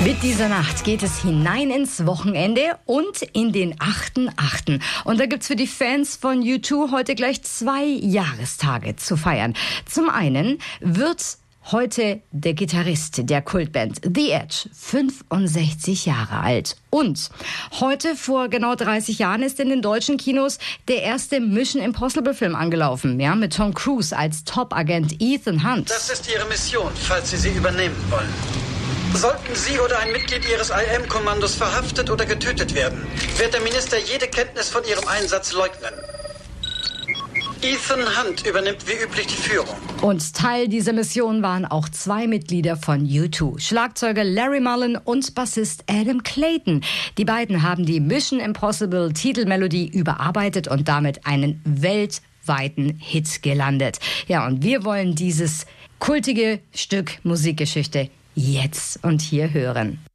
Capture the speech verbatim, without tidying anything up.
Mit dieser Nacht geht es hinein ins Wochenende und in den achten achten Und da gibt's für die Fans von U zwei heute gleich zwei Jahrestage zu feiern. Zum einen wird heute der Gitarrist der Kultband The Edge fünfundsechzig Jahre alt. Und heute vor genau dreißig Jahren ist in den deutschen Kinos der erste Mission Impossible Film angelaufen. Ja, mit Tom Cruise als Top-Agent Ethan Hunt. Das ist Ihre Mission, falls Sie sie übernehmen wollen. Sollten Sie oder ein Mitglied Ihres I M-Kommandos verhaftet oder getötet werden, wird der Minister jede Kenntnis von Ihrem Einsatz leugnen. Ethan Hunt übernimmt wie üblich die Führung. Und Teil dieser Mission waren auch zwei Mitglieder von U zwei, Schlagzeuger Larry Mullen und Bassist Adam Clayton. Die beiden haben die Mission Impossible Titelmelodie überarbeitet und damit einen weltweiten Hit gelandet. Ja, und wir wollen dieses kultige Stück Musikgeschichte jetzt und hier hören.